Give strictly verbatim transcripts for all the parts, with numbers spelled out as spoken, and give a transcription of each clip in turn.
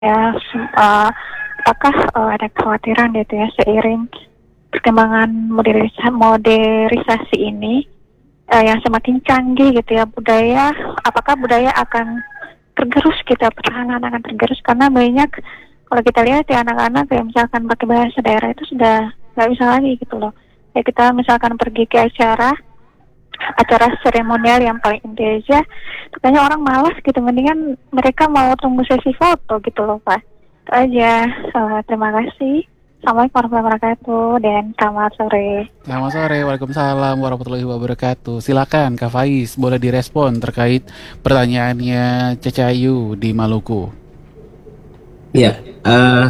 Ya, sem- eh, apakah eh, ada kekhawatiran gitu ya seiring perkembangan modernisasi, modernisasi ini eh, yang semakin canggih gitu ya budaya, apakah budaya akan tergerus kita pertahanan akan tergerus karena banyak kalau kita lihat ya anak-anak kayak misalkan pakai bahasa daerah itu sudah nggak bisa lagi gitu loh. Kayak kita misalkan pergi ke acara acara seremonial yang paling inti aja itu kayaknya orang malas gitu, mendingan mereka mau tunggu sesi foto gitu loh Pak. Itu aja. Eh, terima kasih. Assalamualaikum warahmatullahi wabarakatuh dan selamat sore. Selamat sore, Waalaikumsalam warahmatullahi wabarakatuh. Silakan Kak Faiz, boleh direspon terkait pertanyaannya Cacayu di Maluku. Ya, eh,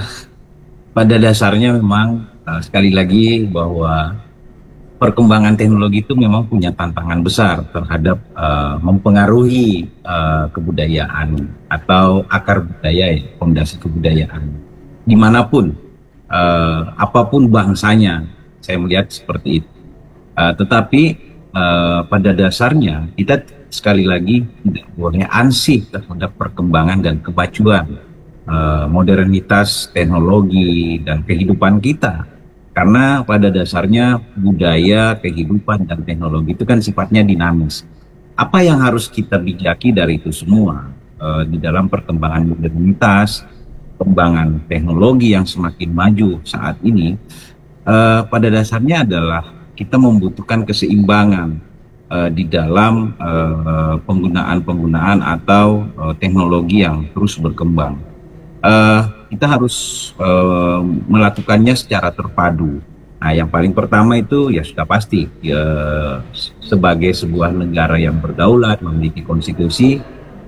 pada dasarnya memang eh, sekali lagi bahwa perkembangan teknologi itu memang punya tantangan besar terhadap eh, mempengaruhi eh, kebudayaan atau akar budaya, ya, fondasi kebudayaan. Dimanapun, eh, apapun bangsanya, saya melihat seperti itu. Eh, tetapi eh, pada dasarnya kita sekali lagi tidak boleh ansih terhadap perkembangan dan kemajuan eh, modernitas teknologi dan kehidupan kita, karena pada dasarnya budaya, kehidupan dan teknologi itu kan sifatnya dinamis. Apa yang harus kita bijaki dari itu semua eh, di dalam perkembangan modernitas, perkembangan teknologi yang semakin maju saat ini, eh, pada dasarnya adalah kita membutuhkan keseimbangan eh, di dalam eh, penggunaan-penggunaan atau eh, teknologi yang terus berkembang. Eh, kita harus eh, melakukannya secara terpadu. Nah, yang paling pertama itu ya sudah pasti ya, sebagai sebuah negara yang berdaulat memiliki konstitusi,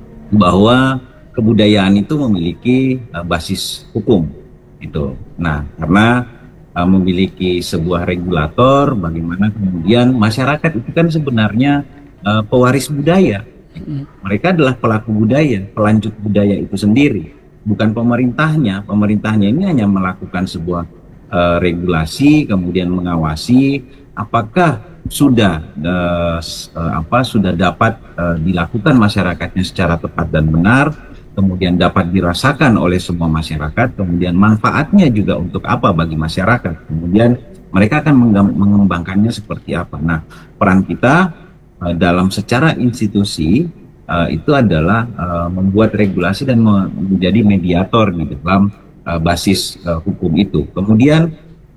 bahwa kebudayaan itu memiliki uh, basis hukum itu. Nah, karena uh, memiliki sebuah regulator, bagaimana kemudian masyarakat itu kan sebenarnya uh, pewaris budaya. Mereka adalah pelaku budaya, pelanjut budaya itu sendiri, bukan pemerintahnya. Pemerintahnya ini hanya melakukan sebuah uh, regulasi, kemudian mengawasi apakah sudah uh, uh, apa sudah dapat uh, dilakukan masyarakatnya secara tepat dan benar, kemudian dapat dirasakan oleh semua masyarakat, kemudian manfaatnya juga untuk apa bagi masyarakat, kemudian mereka akan mengembangkannya seperti apa. Nah, peran kita uh, dalam secara institusi uh, itu adalah uh, membuat regulasi dan menjadi mediator di dalam uh, basis uh, hukum itu. Kemudian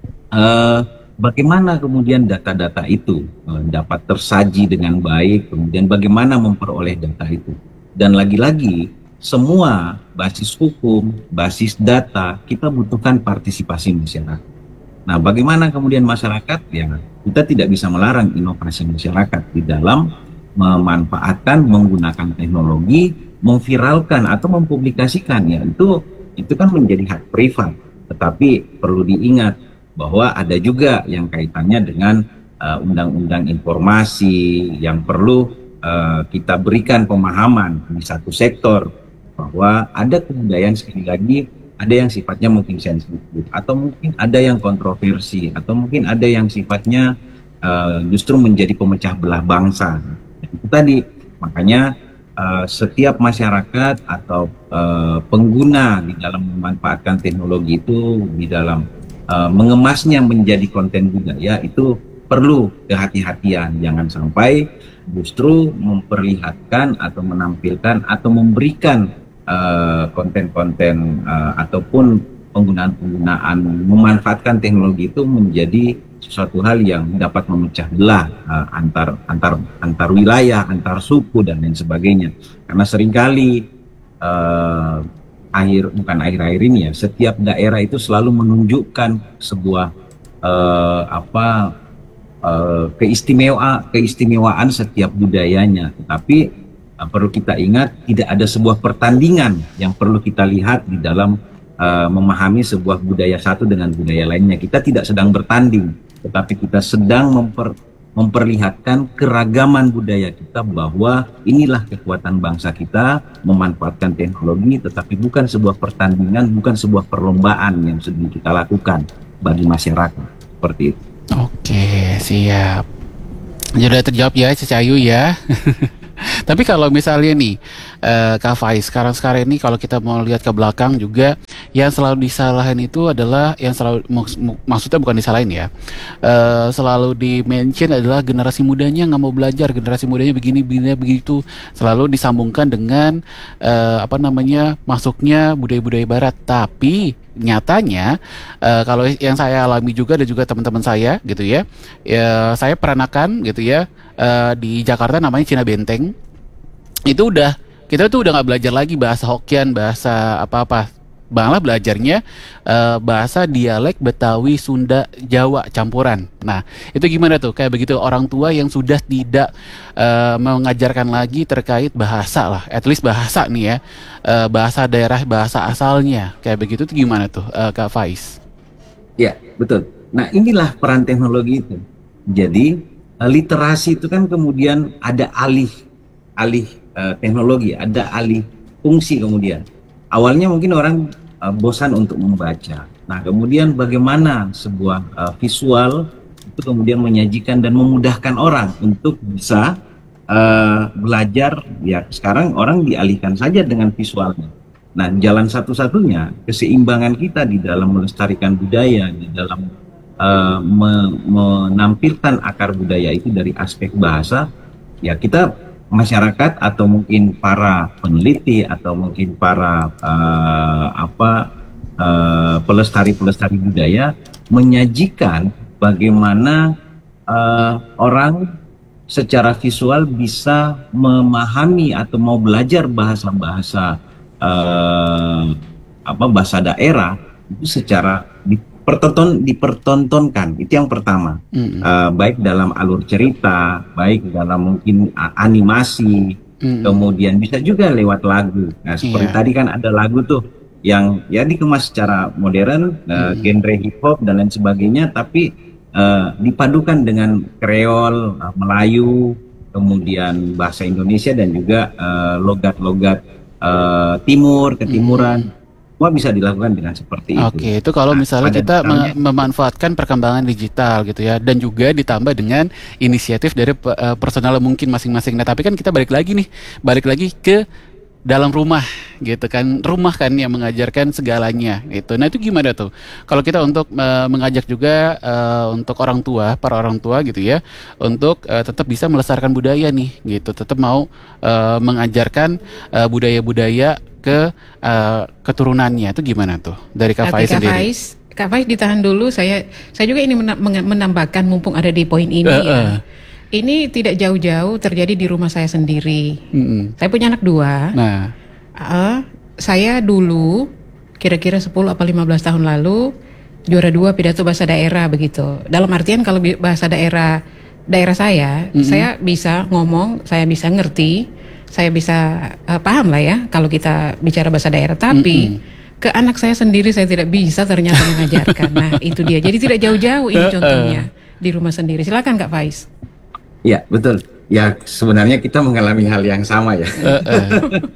uh, bagaimana kemudian data-data itu uh, dapat tersaji dengan baik, kemudian bagaimana memperoleh data itu. Dan lagi-lagi, semua basis hukum, basis data, kita butuhkan partisipasi masyarakat. Nah, bagaimana kemudian masyarakat? Ya, kita tidak bisa melarang inovasi masyarakat di dalam memanfaatkan, menggunakan teknologi, memviralkan atau mempublikasikan. Ya, itu itu kan menjadi hak privat. Tetapi perlu diingat bahwa ada juga yang kaitannya dengan uh, undang-undang informasi yang perlu uh, kita berikan pemahaman di satu sektor, bahwa ada kebudayaan sekali lagi, ada yang sifatnya mungkin sensitif, atau mungkin ada yang kontroversi, atau mungkin ada yang sifatnya uh, justru menjadi pemecah belah bangsa. Itu tadi, makanya uh, setiap masyarakat atau uh, pengguna di dalam memanfaatkan teknologi itu, di dalam uh, mengemasnya menjadi konten budaya, itu perlu kehati-hatian. Jangan sampai justru memperlihatkan atau menampilkan atau memberikan uh, konten-konten uh, ataupun penggunaan-penggunaan memanfaatkan teknologi itu menjadi sesuatu hal yang dapat memecah belah uh, antar antar antar wilayah, antar suku dan lain sebagainya. Karena seringkali uh, akhir bukan akhir-akhir ini ya, setiap daerah itu selalu menunjukkan sebuah uh, apa uh, keistimewaan keistimewaan setiap budayanya. Tetapi uh, perlu kita ingat, tidak ada sebuah pertandingan yang perlu kita lihat di dalam uh, memahami sebuah budaya satu dengan budaya lainnya. Kita tidak sedang bertanding, tetapi kita sedang memper, memperlihatkan keragaman budaya kita, bahwa inilah kekuatan bangsa kita memanfaatkan teknologi, tetapi bukan sebuah pertandingan, bukan sebuah perlombaan yang sedang kita lakukan bagi masyarakat. Seperti itu. Oke, siap. Jadi udah terjawab ya Cacayu ya. Tapi kalau misalnya nih, eh, Kak Faiz, sekarang-sekarang ini kalau kita mau lihat ke belakang juga, yang selalu disalahin itu adalah, yang selalu, mak- mak- maksudnya bukan disalahin ya, eh, selalu di-mention adalah generasi mudanya nggak mau belajar, generasi mudanya begini, begini, begitu, selalu disambungkan dengan, eh, apa namanya, masuknya budaya-budaya barat. Tapi nyatanya, eh, kalau yang saya alami juga dan juga teman-teman saya gitu ya, ya saya peranakan gitu ya, eh, di Jakarta namanya Cina Benteng. Itu udah, kita tuh udah nggak belajar lagi bahasa Hokkien, bahasa apa-apa, malah belajarnya eh, bahasa dialek Betawi, Sunda, Jawa campuran. Nah, itu gimana tuh? Kayak begitu orang tua yang sudah tidak eh, mengajarkan lagi terkait bahasa lah, at least bahasa nih ya, eh, bahasa daerah, bahasa asalnya, kayak begitu tuh gimana tuh, eh, Kak Faiz? Ya, betul. Nah, inilah peran teknologi itu. Jadi, eh, literasi itu kan kemudian ada alih alih eh, teknologi, ada alih fungsi kemudian. Awalnya mungkin orang eh, bosan untuk membaca. Nah, kemudian bagaimana sebuah eh, visual itu kemudian menyajikan dan memudahkan orang untuk bisa eh, belajar. Ya, sekarang orang dialihkan saja dengan visualnya. Nah, jalan satu-satunya keseimbangan kita di dalam melestarikan budaya, di dalam uh, me- menampilkan akar budaya itu dari aspek bahasa, ya kita masyarakat atau mungkin para peneliti atau mungkin para uh, apa uh, pelestari-pelestari budaya menyajikan bagaimana uh, orang secara visual bisa memahami atau mau belajar bahasa-bahasa eh, apa bahasa daerah itu secara dipertonton dipertontonkan, itu yang pertama. Mm-mm. Eh, baik dalam alur cerita, baik dalam mungkin uh, animasi, Mm-mm. kemudian bisa juga lewat lagu. Nah, seperti Iya. tadi kan ada lagu tuh yang ya dikemas secara modern, eh, Mm-mm. genre hip hop dan lain sebagainya, tapi eh, dipadukan dengan kreol, eh, Melayu, kemudian bahasa Indonesia dan juga eh, logat-logat eh, timur, ketimuran, semua bisa dilakukan dengan seperti itu. Oke, itu kalau Nah, misalnya pada kita dasarnya- me- memanfaatkan perkembangan digital gitu ya, dan juga ditambah dengan inisiatif dari pe- eh, personal mungkin masing-masing. Nah, tapi kan kita balik lagi nih, balik lagi ke dalam rumah gitu kan, rumah kan yang mengajarkan segalanya gitu. Nah, itu gimana tuh? Kalau kita untuk eh, mengajak juga eh, untuk orang tua, para orang tua gitu ya, untuk eh, tetap bisa melestarikan budaya nih gitu, tetap mau eh, mengajarkan eh, budaya-budaya ke eh, keturunannya. Itu gimana tuh dari Kak Oke, Faiz Kak sendiri? Faiz, Kak Faiz ditahan dulu. Saya saya juga ini mena- meng- menambahkan mumpung ada di poin ini Eh, ya. eh. Ini tidak jauh-jauh terjadi di rumah saya sendiri. Mm-mm. Saya punya anak dua. Nah, Eh, saya dulu kira-kira sepuluh atau lima belas tahun lalu juara dua pidato bahasa daerah begitu. Dalam artian kalau bi- bahasa daerah daerah saya, Mhm. saya bisa ngomong, saya bisa ngerti, saya bisa eh, paham lah ya kalau kita bicara bahasa daerah. Tapi Mhm. ke anak saya sendiri saya tidak bisa ternyata mengajarkan. Nah, itu dia. Jadi tidak jauh-jauh ini contohnya di rumah sendiri. Silakan Kak Faiz. Ya, betul. Ya, sebenarnya kita mengalami hal yang sama ya. eh, eh.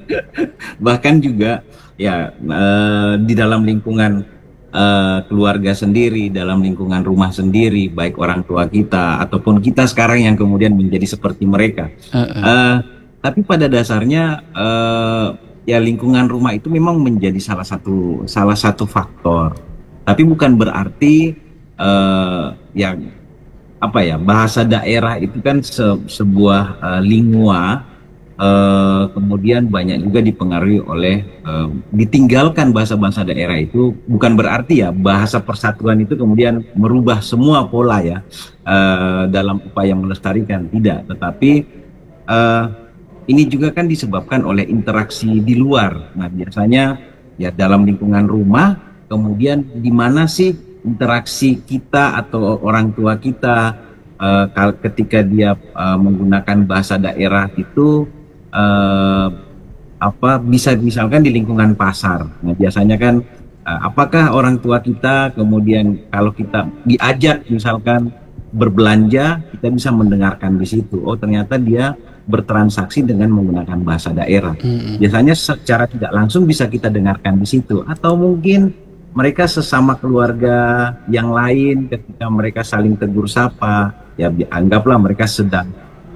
Bahkan juga ya eh, di dalam lingkungan eh, keluarga sendiri, dalam lingkungan rumah sendiri, baik orang tua kita ataupun kita sekarang yang kemudian menjadi seperti mereka. Eh, eh. Eh, tapi pada dasarnya eh, ya lingkungan rumah itu memang menjadi salah satu salah satu faktor. Tapi bukan berarti eh, ya apa ya bahasa daerah itu kan se- sebuah uh, lingua, uh, kemudian banyak juga dipengaruhi oleh uh, ditinggalkan bahasa-bahasa daerah itu bukan berarti ya bahasa persatuan itu kemudian merubah semua pola ya uh, dalam upaya melestarikan, tidak, tetapi uh, ini juga kan disebabkan oleh interaksi di luar. Nah, biasanya ya dalam lingkungan rumah, kemudian di mana sih interaksi kita atau orang tua kita uh, ketika dia uh, menggunakan bahasa daerah itu uh, apa bisa misalkan di lingkungan pasar. Nah, biasanya kan uh, apakah orang tua kita kemudian kalau kita diajak misalkan berbelanja, kita bisa mendengarkan di situ. Oh, ternyata dia bertransaksi dengan menggunakan bahasa daerah. Mm-mm. Biasanya secara tidak langsung bisa kita dengarkan di situ, atau mungkin mereka sesama keluarga yang lain ketika mereka saling tegur sapa, ya anggaplah mereka sedang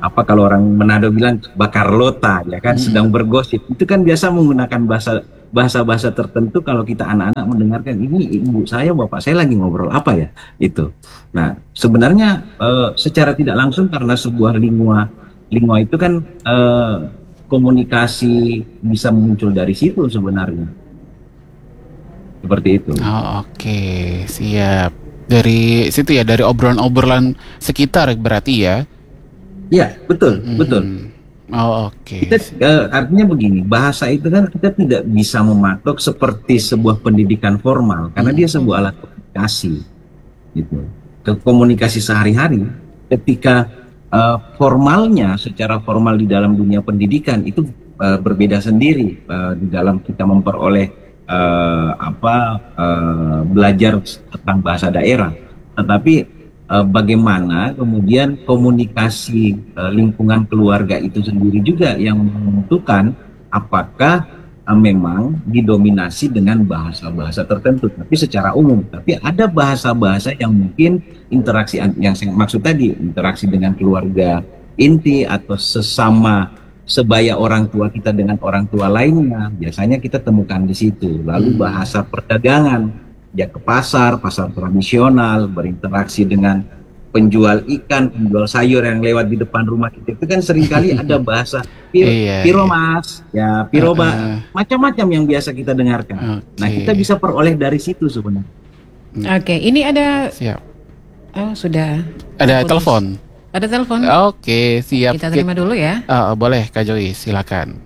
apa kalau orang Manado bilang bakar lota ya kan, Hmm. sedang bergosip. Itu kan biasa menggunakan bahasa bahasa-bahasa tertentu kalau kita anak-anak mendengarkan ini ibu saya, bapak saya lagi ngobrol apa ya itu. Nah, sebenarnya eh, secara tidak langsung karena sebuah lingua lingua itu kan eh, komunikasi bisa muncul dari situ sebenarnya. Seperti itu. Oh, oke, siap. Dari situ ya, dari obrolan-obrolan sekitar berarti ya. Iya, betul, Hmm. betul. Oh, oke. Kita eh, artinya begini, bahasa itu kan kita tidak bisa mematok seperti sebuah pendidikan formal karena dia sebuah alat komunikasi, gitu. Ke komunikasi sehari-hari. Ketika eh, formalnya, secara formal di dalam dunia pendidikan itu eh, berbeda sendiri eh, di dalam kita memperoleh eh, apa eh, belajar tentang bahasa daerah. Tetapi eh, bagaimana kemudian komunikasi eh, lingkungan keluarga itu sendiri juga yang menentukan apakah eh, memang didominasi dengan bahasa-bahasa tertentu, tapi secara umum. Tapi ada bahasa-bahasa yang mungkin interaksi an- yang saya maksud tadi, interaksi dengan keluarga inti atau sesama sebaya orang tua kita dengan orang tua lainnya, biasanya kita temukan di situ. Lalu Hmm. bahasa perdagangan, ya ke pasar, pasar tradisional, berinteraksi dengan penjual ikan, penjual sayur yang lewat di depan rumah kita, itu kan seringkali ada bahasa pir, Iya, piro iya. mas, ya piro Heeh. Mbak, macam-macam yang biasa kita dengarkan. Nah, Oke. kita bisa peroleh dari situ sebenarnya. Oke, ini ada Siap. oh sudah Ada putus. telepon. Ada telepon. Oke, siap. Kita terima dulu ya. Ah, boleh Kak Joyce, silakan.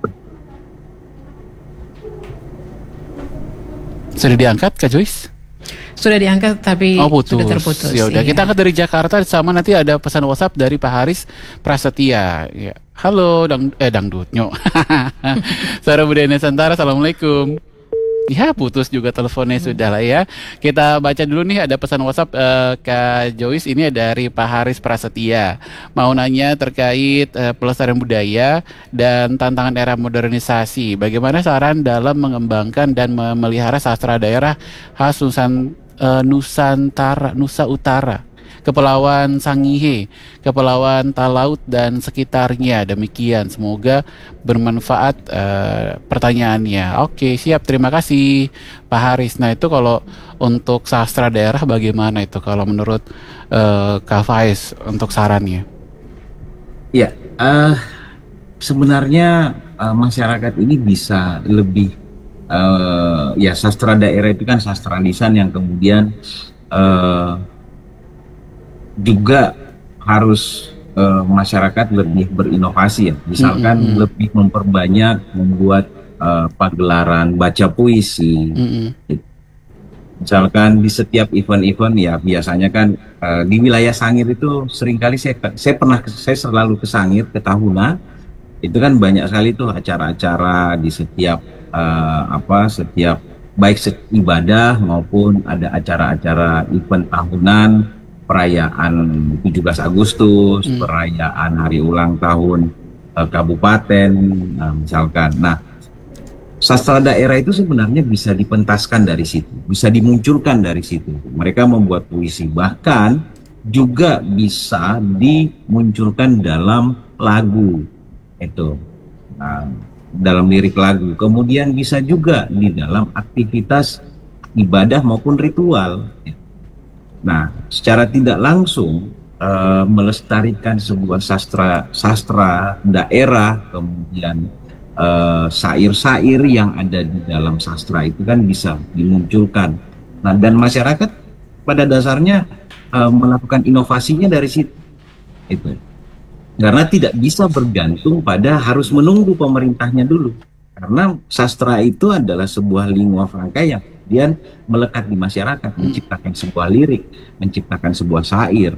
Sudah diangkat Kak Joyce? Sudah diangkat tapi Oh, putus. sudah terputus. Ya udah, iya. kita angkat dari Jakarta, sama nanti ada pesan WhatsApp dari Pak Haris Prasetya. Ya. Halo, dang eh dangdut, nyok. Suara Budaya Nusantara, assalamualaikum. Ya, putus juga teleponnya, sudah lah ya. Kita baca dulu nih, ada pesan WhatsApp eh, Kak Joyce, ini dari Pak Haris Prasetya. Mau nanya terkait eh, pelestarian budaya dan tantangan era modernisasi. Bagaimana saran dalam mengembangkan dan memelihara sastra daerah khas Nusan, eh, Nusantara, Nusa Utara, Kepulauan Sangihe, Kepulauan Talaut dan sekitarnya. Demikian, semoga bermanfaat eh, pertanyaannya. Oke, siap. Terima kasih Pak Haris. Nah, itu kalau untuk sastra daerah bagaimana itu kalau menurut eh, Kak Faiz untuk sarannya? Ya, eh, sebenarnya eh, masyarakat ini bisa lebih eh, ya sastra daerah itu kan sastra lisan yang kemudian eh, juga harus eh, masyarakat lebih berinovasi ya, misalkan Mm-mm. lebih memperbanyak membuat eh, pagelaran baca puisi. Mm-mm. Misalkan di setiap event-event ya biasanya kan eh, di wilayah Sangir itu seringkali saya saya pernah saya selalu ke Sangir, ke Tahuna, itu kan banyak sekali tuh acara-acara di setiap eh, apa setiap baik se- ibadah maupun ada acara-acara event tahunan, perayaan tujuh belas Agustus, Hmm. perayaan hari ulang tahun eh, kabupaten, nah, misalkan. Nah, sastra daerah itu sebenarnya bisa dipentaskan dari situ, bisa dimunculkan dari situ. Mereka membuat puisi, bahkan juga bisa dimunculkan dalam lagu itu, nah, dalam lirik lagu. Kemudian bisa juga di dalam aktivitas ibadah maupun ritual. Nah, secara tidak langsung eh, melestarikan sebuah sastra sastra daerah, kemudian eh, syair-syair yang ada di dalam sastra itu kan bisa dimunculkan. Nah, dan masyarakat pada dasarnya eh, melakukan inovasinya dari situ. Itu. Karena tidak bisa bergantung pada harus menunggu pemerintahnya dulu. Karena sastra itu adalah sebuah lingua franca yang kemudian melekat di masyarakat, menciptakan sebuah lirik, menciptakan sebuah syair.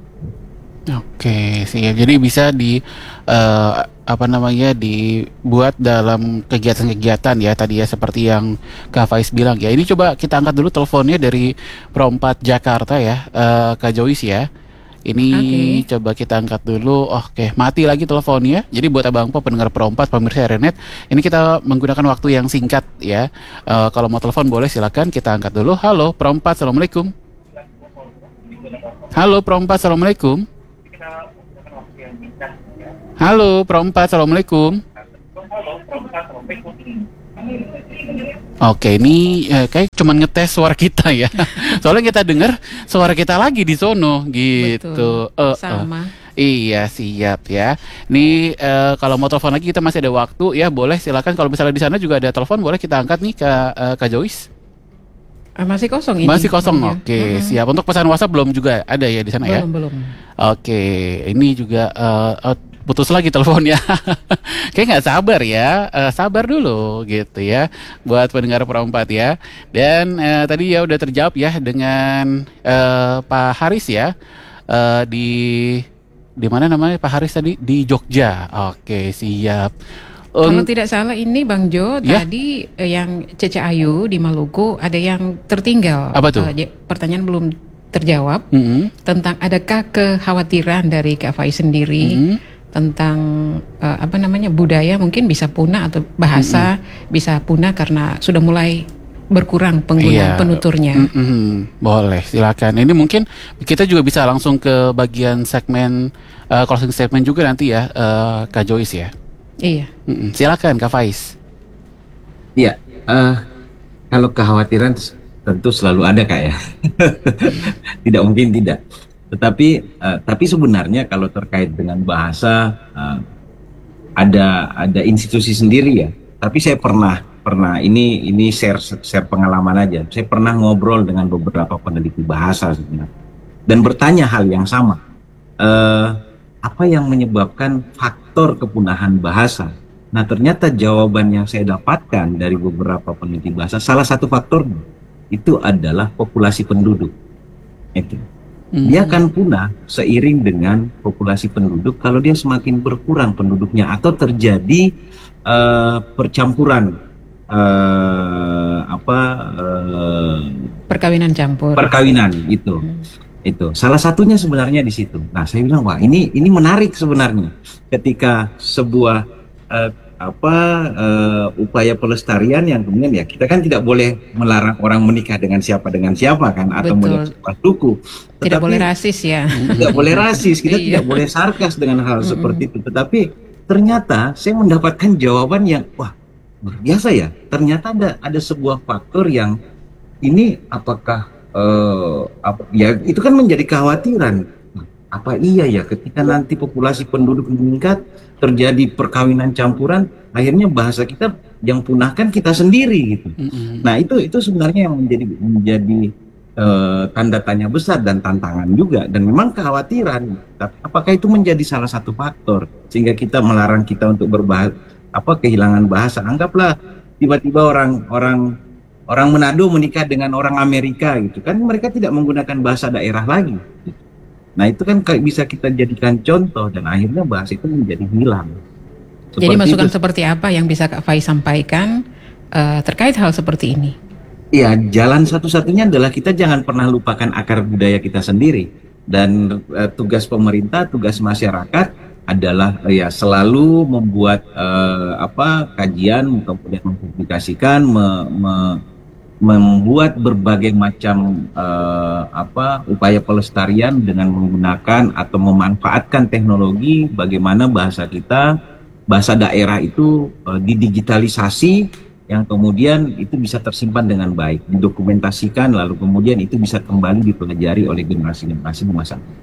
Oke, siap. Jadi bisa di eh, apa namanya dibuat dalam kegiatan-kegiatan ya tadi ya, seperti yang Kak Faiz bilang ya. Ini coba kita angkat dulu teleponnya dari Perompat Jakarta ya, eh, Kak Joyce ya. Ini Oke. coba kita angkat dulu. Oke, mati lagi teleponnya. Jadi buat Abang Po pendengar Perompat, pemirsa R N Net, ini kita menggunakan waktu yang singkat ya. Eh, kalau mau telepon boleh silakan, kita angkat dulu. Halo Perompat, assalamualaikum. Halo Perompat, assalamualaikum. Halo, Perempat, Assalamualaikum. Oke, ini eh, kayak cuman ngetes suara kita ya. Soalnya kita dengar suara kita lagi di sono gitu. Betul. Eh, eh. Sama. Iya, siap ya. Ini eh, kalau mau telepon lagi kita masih ada waktu ya, boleh silakan. Kalau misalnya di sana juga ada telepon, boleh kita angkat nih ke eh, Kak Joyce. Ah, masih kosong ini. Masih kosong. Bang Jo. Oke, Mm-mm. siap. Untuk pesan WhatsApp belum juga ada ya di sana ya? Belum belum. Oke, ini juga eh, eh, putus lagi teleponnya. Kayak nggak sabar ya, Eh, sabar dulu gitu ya, buat pendengar Perempat ya. Dan eh, tadi ya udah terjawab ya dengan eh, Pak Haris ya, Eh, di di mana namanya Pak Haris tadi, di Jogja. Oke, siap. Kalau Un- tidak salah ini Bang Jo, Ya. tadi eh, yang Cece Ayu di Maluku ada yang tertinggal. Apa tuh? Eh, j- pertanyaan belum terjawab Mm-mm. tentang adakah kekhawatiran dari Kak Faiz sendiri Mm-mm. tentang eh, apa namanya budaya mungkin bisa punah atau bahasa bisa punah karena sudah mulai berkurang penggunaan Iya. penuturnya. Mm-mm. Boleh, silakan. Ini mungkin kita juga bisa langsung ke bagian segmen eh, closing statement juga nanti ya, eh, Kak Joyce ya. Iya. Mm-mm. Silakan Kak Faiz. Iya, eh, kalau kekhawatiran tentu selalu ada Kak ya. Tidak mungkin tidak. Tetapi eh, tapi sebenarnya kalau terkait dengan bahasa eh, ada ada institusi sendiri ya. Tapi saya pernah pernah ini ini share share pengalaman aja. Saya pernah ngobrol dengan beberapa peneliti bahasa sebenarnya dan bertanya hal yang sama. Eh, apa yang menyebabkan faktor kepunahan bahasa? Nah, ternyata jawaban yang saya dapatkan dari beberapa peneliti bahasa, salah satu faktornya itu adalah populasi penduduk. Itu. Dia akan punah seiring dengan populasi penduduk kalau dia semakin berkurang penduduknya atau terjadi eh, percampuran eh, apa eh, Perkawinan campur. perkawinan itu. Itu salah satunya sebenarnya di situ. Nah, saya bilang wah ini ini menarik sebenarnya ketika sebuah eh, apa eh, upaya pelestarian yang kemudian ya kita kan tidak boleh melarang orang menikah dengan siapa dengan siapa kan atau Betul. melihat sebuah suku. Tidak Tetapi boleh rasis ya. tidak boleh rasis, kita Iya. tidak boleh sarkas dengan hal seperti itu. Tetapi ternyata saya mendapatkan jawaban yang wah luar biasa ya. Ternyata ada ada sebuah faktor yang ini apakah eh, apa, ya itu kan menjadi kekhawatiran. Apa iya ya ketika nanti populasi penduduk meningkat terjadi perkawinan campuran, akhirnya bahasa kita yang punahkan kita sendiri gitu. Mm-mm. Nah itu itu sebenarnya yang menjadi menjadi eh, tanda tanya besar dan tantangan juga dan memang kekhawatiran. Tapi apakah itu menjadi salah satu faktor sehingga kita melarang kita untuk berbahasa apa kehilangan bahasa? Anggaplah tiba-tiba orang orang orang Manado menikah dengan orang Amerika gitu kan mereka tidak menggunakan bahasa daerah lagi. Nah itu kan kayak bisa kita jadikan contoh dan akhirnya bahasa itu menjadi hilang. Jadi Seperti masukan itu. seperti apa yang bisa Kak Faiz sampaikan eh, terkait hal seperti ini? Ya, jalan satu-satunya adalah kita jangan pernah lupakan akar budaya kita sendiri. Dan eh, tugas pemerintah, tugas masyarakat adalah eh, ya selalu membuat eh, apa kajian, kemudian mempublikasikan, me- me- membuat berbagai macam eh, apa upaya pelestarian dengan menggunakan atau memanfaatkan teknologi, bagaimana bahasa kita, bahasa daerah itu eh, didigitalisasi yang kemudian itu bisa tersimpan dengan baik, didokumentasikan, lalu kemudian itu bisa kembali dipelajari oleh generasi-generasi di masa depan.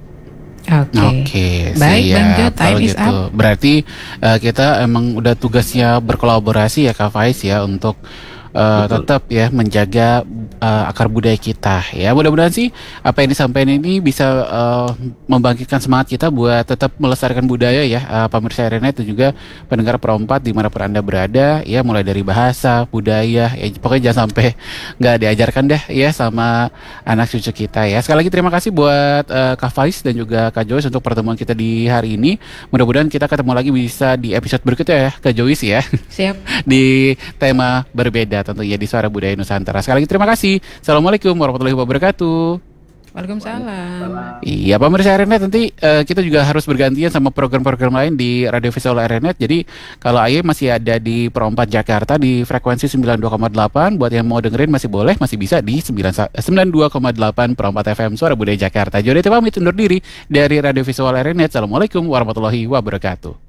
Oke. Oke, Baik, siap. Bang Jo, Kalau time is gitu. up. Berarti eh, kita emang udah tugasnya berkolaborasi ya Kak Faiz ya untuk eh, Betul. tetap ya menjaga eh, akar budaya kita ya. Mudah-mudahan sih apa yang disampaikan ini bisa eh, membangkitkan semangat kita buat tetap melestarikan budaya ya, eh, pemirsa Arena itu juga pendengar Perempat dimanapun Anda berada ya, mulai dari bahasa, budaya ya, pokoknya jangan sampai nggak diajarkan deh ya sama anak cucu kita ya. Sekali lagi terima kasih buat eh, Kak Faiz dan juga Kak Joyce untuk pertemuan kita di hari ini. Mudah-mudahan kita ketemu lagi bisa di episode berikutnya ya Kak Joyce ya. Siap. Di tema berbeda tentunya di Suara Budaya Nusantara. Sekali lagi terima kasih. Assalamualaikum warahmatullahi wabarakatuh. Waalaikumsalam. Iya, pemirsa R N Net, nanti eh, kita juga harus bergantian sama program-program lain di Radio Visual R N Net. Jadi kalau Aye masih ada di Perempat Jakarta di frekuensi sembilan puluh dua koma delapan, buat yang mau dengerin masih boleh, masih bisa di sembilan puluh dua koma delapan Perempat F M Suara Budaya Jakarta. Jadi kita pamit undur diri dari Radio Visual R N Net. Assalamualaikum warahmatullahi wabarakatuh.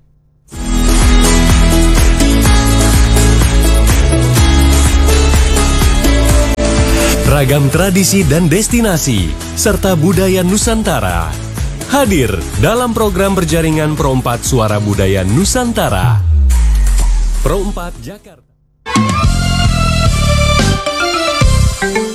Ragam tradisi dan destinasi, serta budaya Nusantara. Hadir dalam program berjaringan Perempat Suara Budaya Nusantara. Perempat Jakarta.